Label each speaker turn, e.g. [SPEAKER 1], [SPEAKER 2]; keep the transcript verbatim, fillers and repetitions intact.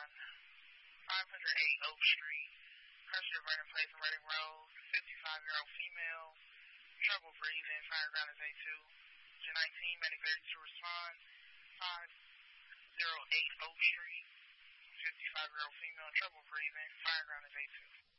[SPEAKER 1] five oh eight Oak Street, pressure burning place in Reading Road, fifty-five-year-old female, trouble breathing, fire ground is A two. Gen nineteen, medic ready to respond, five oh eight Oak Street, fifty-five-year-old female, trouble breathing, fire ground is A two.